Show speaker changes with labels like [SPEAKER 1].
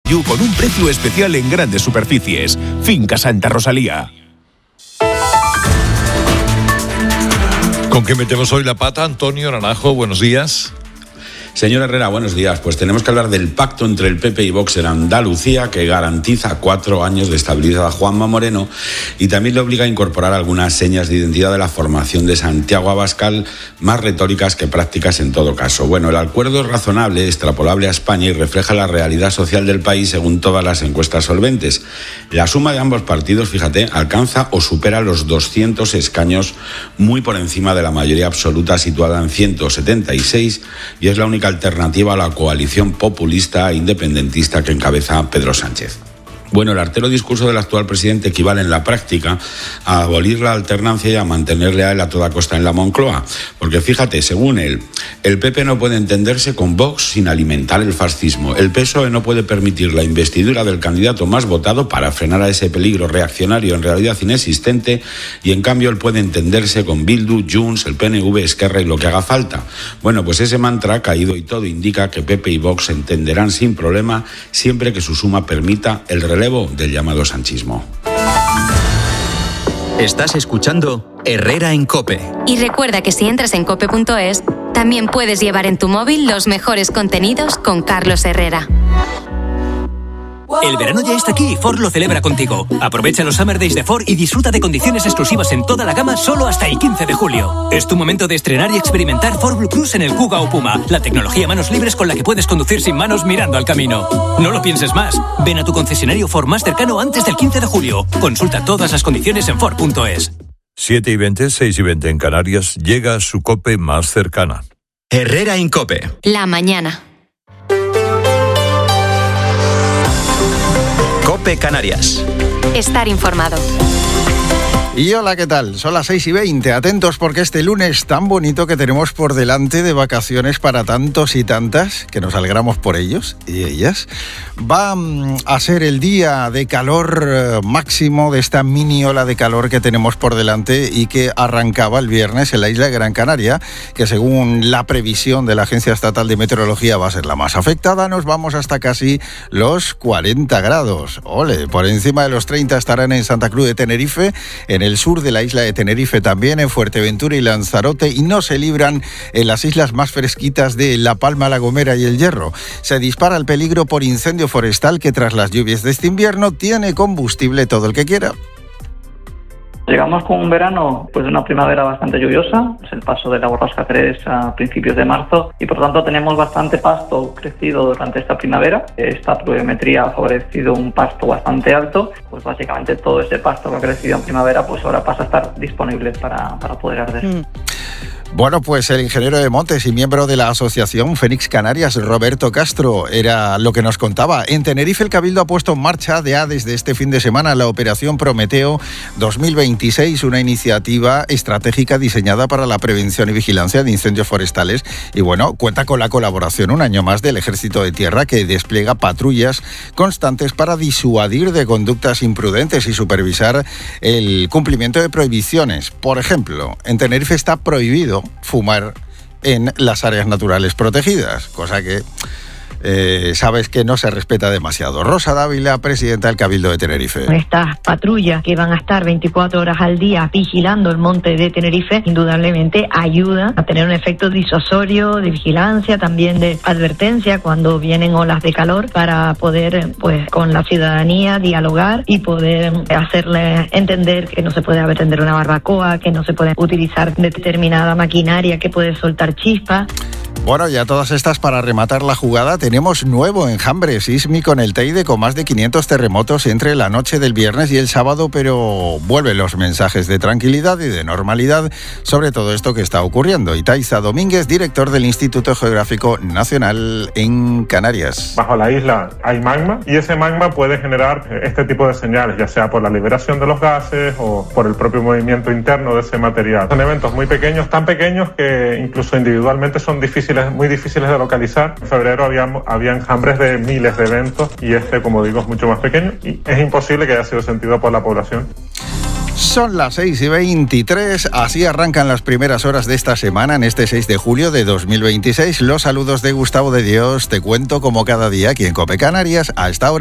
[SPEAKER 1] You con un precio especial en grandes superficies. Finca Santa Rosalía.
[SPEAKER 2] ¿Con qué metemos hoy la pata, Antonio Naranjo? Buenos días.
[SPEAKER 3] Señor Herrera, buenos días. Pues tenemos que hablar del pacto entre el PP y Vox en Andalucía, que garantiza 4 años de estabilidad a Juanma Moreno y también le obliga a incorporar algunas señas de identidad de la formación de Santiago Abascal, más retóricas que prácticas en todo caso. Bueno, el acuerdo es razonable, extrapolable a España y refleja la realidad social del país según todas las encuestas solventes. La suma de ambos partidos, fíjate, alcanza o supera los 200 escaños, muy por encima de la mayoría absoluta situada en 176, y es la única alternativa a la coalición populista e independentista que encabeza Pedro Sánchez. Bueno, el artero discurso del actual presidente equivale en la práctica a abolir la alternancia y a mantenerle a él a toda costa en la Moncloa. Porque fíjate, según él, el PP no puede entenderse con Vox sin alimentar el fascismo. El PSOE no puede permitir la investidura del candidato más votado para frenar a ese peligro reaccionario en realidad inexistente, y en cambio él puede entenderse con Bildu, Junts, el PNV, Esquerra y lo que haga falta. Bueno, pues ese mantra ha caído y todo indica que PP y Vox se entenderán sin problema siempre que su suma permita el relevo del llamado sanchismo.
[SPEAKER 4] Estás escuchando Herrera en COPE.
[SPEAKER 5] Y recuerda que si entras en cope.es, también puedes llevar en tu móvil los mejores contenidos con Carlos Herrera.
[SPEAKER 6] El verano ya está aquí y Ford lo celebra contigo. Aprovecha los Summer Days de Ford y disfruta de condiciones exclusivas en toda la gama solo hasta el 15 de julio. Es tu momento de estrenar y experimentar Ford Blue Cruise en el Kuga o Puma, la tecnología manos libres con la que puedes conducir sin manos mirando al camino. No lo pienses más. Ven a tu concesionario Ford más cercano antes del 15 de julio. Consulta todas las condiciones en Ford.es.
[SPEAKER 2] 7:20, 6:20 en Canarias, llega a su COPE más cercana.
[SPEAKER 4] Herrera en COPE.
[SPEAKER 5] La mañana.
[SPEAKER 4] COPE Canarias.
[SPEAKER 5] Estar informado.
[SPEAKER 7] Y hola, ¿qué tal? Son las 6:20. Atentos porque este lunes tan bonito que tenemos por delante de vacaciones para tantos y tantas, que nos alegramos por ellos y ellas, va a ser el día de calor máximo de esta mini ola de calor que tenemos por delante y que arrancaba el viernes en la isla de Gran Canaria, que según la previsión de la Agencia Estatal de Meteorología va a ser la más afectada. Nos vamos hasta casi los 40 grados. Ole, por encima de los 30 estarán en Santa Cruz de Tenerife, en el sur de la isla de Tenerife también, en Fuerteventura y Lanzarote, y no se libran en las islas más fresquitas de La Palma, La Gomera y El Hierro. Se dispara el peligro por incendio forestal que tras las lluvias de este invierno tiene combustible todo el que quiera.
[SPEAKER 8] Llegamos con un verano, pues una primavera bastante lluviosa, es el paso de la borrasca 3 a principios de marzo, y por tanto tenemos bastante pasto crecido durante esta primavera. Esta pluviometría ha favorecido un pasto bastante alto, pues básicamente todo ese pasto que ha crecido en primavera pues ahora pasa a estar disponible para poder arder.
[SPEAKER 7] Bueno, pues el ingeniero de montes y miembro de la asociación Fénix Canarias, Roberto Castro, era lo que nos contaba. En Tenerife el Cabildo ha puesto en marcha ya desde este fin de semana la Operación Prometeo 2026, una iniciativa estratégica diseñada para la prevención y vigilancia de incendios forestales, y bueno, cuenta con la colaboración un año más del Ejército de Tierra, que despliega patrullas constantes para disuadir de conductas imprudentes y supervisar el cumplimiento de prohibiciones. Por ejemplo, en Tenerife está prohibido fumar en las áreas naturales protegidas, cosa que sabes que no se respeta demasiado. Rosa Dávila, presidenta del Cabildo de Tenerife.
[SPEAKER 9] Estas patrullas que van a estar 24 horas al día vigilando el monte de Tenerife, indudablemente ayuda a tener un efecto disuasorio, de vigilancia, también de advertencia cuando vienen olas de calor, para poder, pues, con la ciudadanía dialogar y poder hacerle entender que no se puede atender una barbacoa, que no se puede utilizar determinada maquinaria que puede soltar chispas.
[SPEAKER 7] Bueno, ya todas estas para rematar la jugada. Tenemos nuevo enjambre sísmico en el Teide con más de 500 terremotos entre la noche del viernes y el sábado, pero vuelven los mensajes de tranquilidad y de normalidad sobre todo esto que está ocurriendo. Itaiza Domínguez, director del Instituto Geográfico Nacional en Canarias.
[SPEAKER 10] Bajo la isla hay magma y ese magma puede generar este tipo de señales, ya sea por la liberación de los gases o por el propio movimiento interno de ese material. Son eventos muy pequeños, tan pequeños que incluso individualmente son muy difíciles de localizar. En febrero había enjambres de miles de eventos y este, como digo, es mucho más pequeño y es imposible que haya sido sentido por la población.
[SPEAKER 7] Son las 6:23, así arrancan las primeras horas de esta semana, en este 6 de julio de 2026. Los saludos de Gustavo de Dios, te cuento como cada día aquí en COPE Canarias, a esta hora.